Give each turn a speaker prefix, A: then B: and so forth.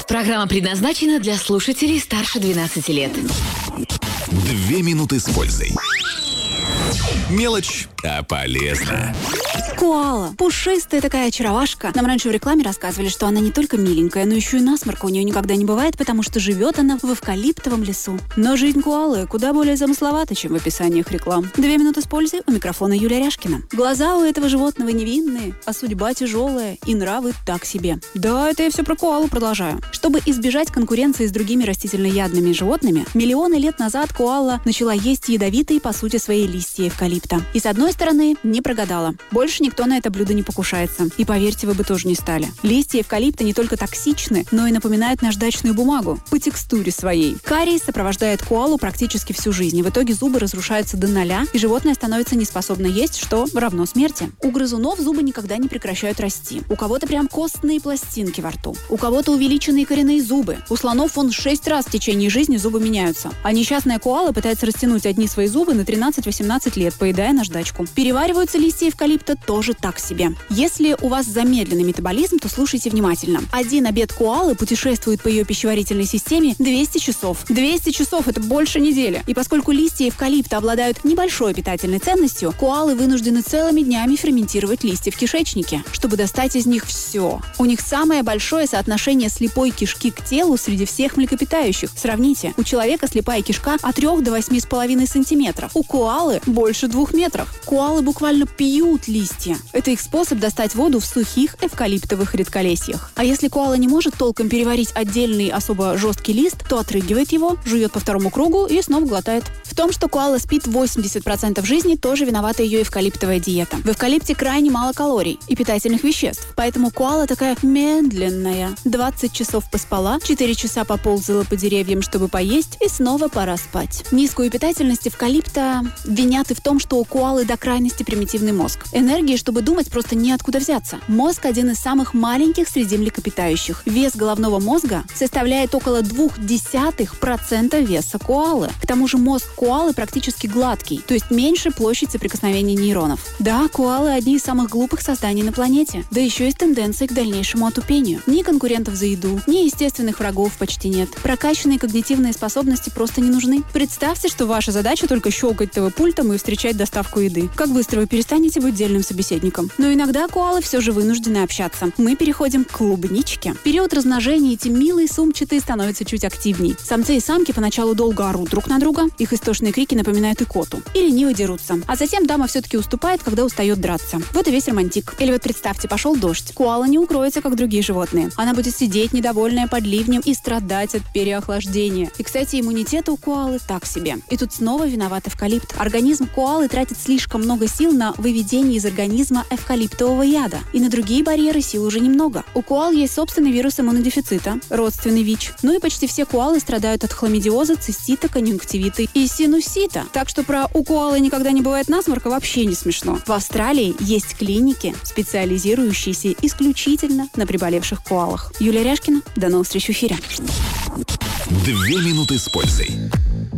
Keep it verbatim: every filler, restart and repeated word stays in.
A: Программа предназначена для слушателей старше двенадцати лет.
B: Две минуты с пользой. Мелочь, а полезно.
C: Коала. Пушистая такая очаровашка. Нам раньше в рекламе рассказывали, что она не только миленькая, но еще и насморка у нее никогда не бывает, потому что живет она в эвкалиптовом лесу. Но жизнь коалы куда более замысловата, чем в описаниях реклам. Две минуты с пользой. У микрофона Юлия Ряшкина. Глаза у этого животного невинные, а судьба тяжелая, и нравы так себе. Да, это я все про коалу продолжаю. Чтобы избежать конкуренции с другими растительноядными животными, миллионы лет назад коала начала есть ядовитые, по сути, свои листья эвкалипта. И с одной стороны, не прогадала. Больше никто на это блюдо не покушается. И поверьте, вы бы тоже не стали. Листья эвкалипта не только токсичны, но и напоминают наждачную бумагу по текстуре своей. Кариес сопровождает коалу практически всю жизнь. И в итоге зубы разрушаются до ноля, и животное становится неспособно есть, что равно смерти. У грызунов зубы никогда не прекращают расти. У кого-то прям костные пластинки во рту. У кого-то увеличенные коренные зубы. У слонов он шесть раз в течение жизни зубы меняются. А несчастная коала пытается растянуть одни свои зубы на тринадцать-восемнадцать лет, поедая наждачку. Перевариваются листья эвкалипта тоже так себе. Если у вас замедленный метаболизм, то слушайте внимательно. Один обед коалы путешествует по ее пищеварительной системе двести часов. двести часов – это больше недели. И поскольку листья эвкалипта обладают небольшой питательной ценностью, коалы вынуждены целыми днями ферментировать листья в кишечнике, чтобы достать из них все. У них самое большое соотношение слепой кишки к телу среди всех млекопитающих. Сравните, у человека слепая кишка от трёх до восьми с половиной сантиметров. У коалы больше двух метров. Коалы буквально пьют листья. Это их способ достать воду в сухих эвкалиптовых редколесьях. А если коала не может толком переварить отдельный особо жесткий лист, то отрыгивает его, жует по второму кругу и снова глотает. В том, что коала спит восемьдесят процентов жизни, тоже виновата ее эвкалиптовая диета. В эвкалипте крайне мало калорий и питательных веществ, поэтому коала такая медленная. двадцать часов поспала, четыре часа поползала по деревьям, чтобы поесть, и снова пора спать. Низкую питательность эвкалипта винят и в том, что у коалы до крайности примитивный мозг. Энергии, чтобы думать, просто неоткуда взяться. Мозг один из самых маленьких среди млекопитающих. Вес головного мозга составляет около двух десятых процента веса коалы. К тому же мозг коалы практически гладкий, то есть меньше площадь соприкосновения нейронов. Да, коалы одни из самых глупых созданий на планете. Да еще и с тенденцией к дальнейшему отупению. Ни конкурентов за еду, ни естественных врагов почти нет. Прокачанные когнитивные способности просто не нужны. Представьте, что ваша задача только щелкать ТВ-пультом и встречать доставку еды. Как быстро вы перестанете быть дельным собеседником? Но иногда коалы все же вынуждены общаться. Мы переходим к клубничке. В период размножения эти милые сумчатые становятся чуть активней. Самцы и самки поначалу долго орут друг на друга. Их истошные крики напоминают икоту. И лениво дерутся. А затем дама все-таки уступает, когда устает драться. Вот и весь романтик. Или вот представьте, пошел дождь. Коала не укроется, как другие животные. Она будет сидеть, недовольная под ливнем, и страдать от переохлаждения. И, кстати, иммунитет у коалы так себе. И тут снова виноват эвкалипт. Организм коалы тратит слишком много сил на выведение из организма эвкалиптового яда. И на другие барьеры сил уже немного. У коал есть собственный вирус иммунодефицита, родственный ВИЧ. Ну и почти все коалы страдают от хламидиоза, цистита, конъюнктивита и синусита. Так что про «у коалы никогда не бывает насморка» вообще не смешно. В Австралии есть клиники, специализирующиеся исключительно на приболевших коалах. Юлия Ряшкина. До новых встреч в эфире.
B: Две минуты с пользой.